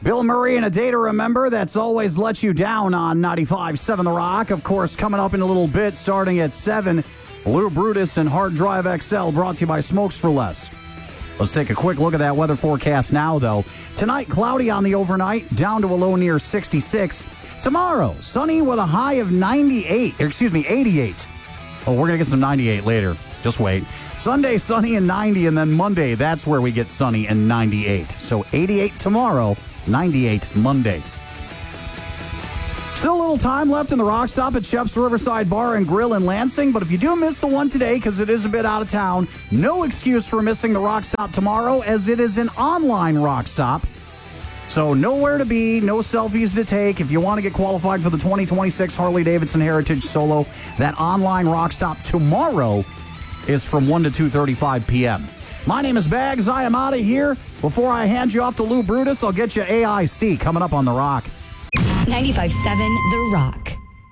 Bill Murray and A Day to Remember. That's always let you down on 95.7 The Rock. Of course, coming up in a little bit, starting at 7, Lou Brutus and Hard Drive XL, brought to you by Smokes for Less. Let's take a quick look at that weather forecast now, though. Tonight, cloudy on the overnight, down to a low near 66. Tomorrow, sunny with a high of 88. Oh, we're going to get some 98 later. Just wait. Sunday, sunny and 90, and then Monday, that's where we get sunny and 98. So 88 tomorrow, 98 Monday. Still a little time left in the Rock Stop at Shep's Riverside Bar and Grill in Lansing, but if you do miss the one today because it is a bit out of town, no excuse for missing the Rock Stop tomorrow, as it is an online Rock Stop. So nowhere to be, no selfies to take. If you want to get qualified for the 2026 Harley-Davidson Heritage Solo, that online Rock Stop tomorrow is from 1 to 2:35 p.m. My name is Bags. I am out of here. Before I hand you off to Lou Brutus, I'll get you AIC coming up on The Rock. 95.7 The Rock.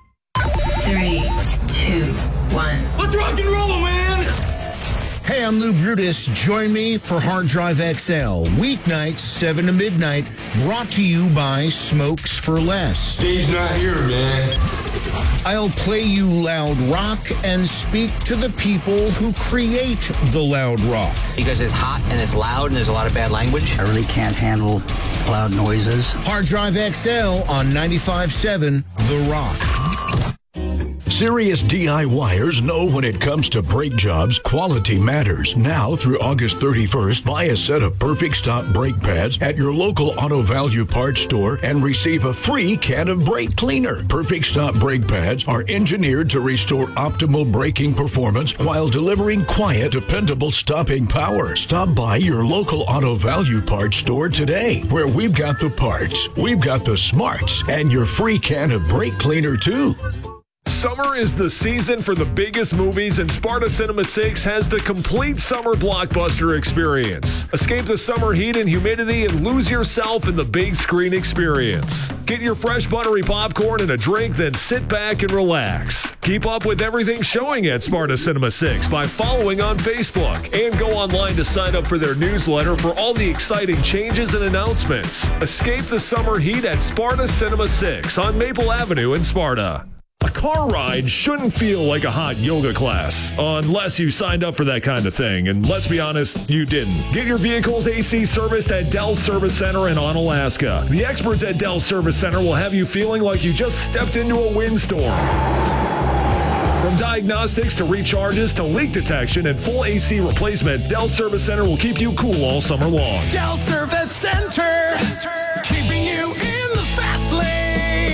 3, 2, 1. Let's rock and roll, man! Hey, I'm Lou Brutus. Join me for Hard Drive XL. Weeknights, 7 to midnight. Brought to you by Smokes for Less. He's not here, man. I'll play you loud rock and speak to the people who create the loud rock. Because it's hot and it's loud and there's a lot of bad language. I really can't handle loud noises. Hard Drive XL on 95.7 The Rock. Serious DIYers know when it comes to brake jobs, quality matters. Now through August 31st, buy a set of Perfect Stop brake pads at your local Auto Value Parts store and receive a free can of brake cleaner. Perfect Stop brake pads are engineered to restore optimal braking performance while delivering quiet, dependable stopping power. Stop by your local Auto Value Parts store today, where we've got the parts, we've got the smarts, and your free can of brake cleaner too. Summer is the season for the biggest movies, and Sparta Cinema 6 has the complete summer blockbuster experience. Escape the summer heat and humidity and lose yourself in the big screen experience. Get your fresh buttery popcorn and a drink, then sit back and relax. Keep up with everything showing at Sparta Cinema 6 by following on Facebook, and go online to sign up for their newsletter for all the exciting changes and announcements. Escape the summer heat at Sparta Cinema 6 on Maple Avenue in Sparta. A car ride shouldn't feel like a hot yoga class, unless you signed up for that kind of thing, and let's be honest, you didn't. Get your vehicle's AC serviced at Dell Service Center in Onalaska. The experts at Dell Service Center will have you feeling like you just stepped into a windstorm. From diagnostics to recharges to leak detection and full AC replacement, Dell Service Center will keep you cool all summer long. Dell Service Center, keeping you in the fast lane.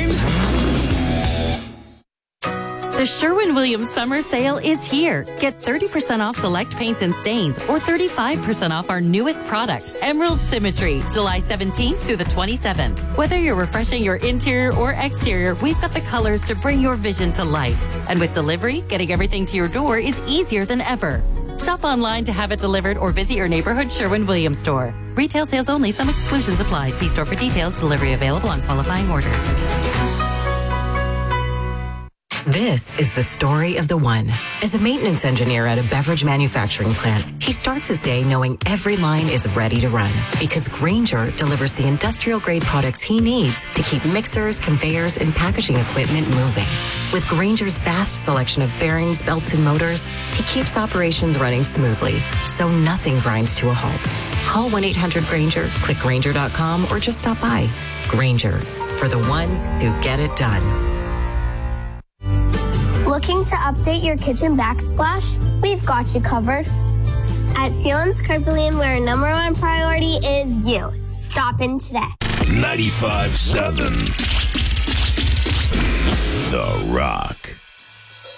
The Sherwin-Williams Summer Sale is here. Get 30% off select paints and stains or 35% off our newest product, Emerald Symmetry, July 17th through the 27th. Whether you're refreshing your interior or exterior, we've got the colors to bring your vision to life. And with delivery, getting everything to your door is easier than ever. Shop online to have it delivered or visit your neighborhood Sherwin-Williams store. Retail sales only. Some exclusions apply. See store for details. Delivery available on qualifying orders. This is the story of the one. As a maintenance engineer at a beverage manufacturing plant, he starts his day knowing every line is ready to run because Grainger delivers the industrial-grade products he needs to keep mixers, conveyors, and packaging equipment moving. With Grainger's vast selection of bearings, belts, and motors, he keeps operations running smoothly, so nothing grinds to a halt. Call 1-800-GRAINGER, click Grainger.com, or just stop by. Grainger, for the ones who get it done. Looking to update your kitchen backsplash? We've got you covered. At Sealands Carpentry, where our number one priority is you. Stop in today. 95.7 The Rock.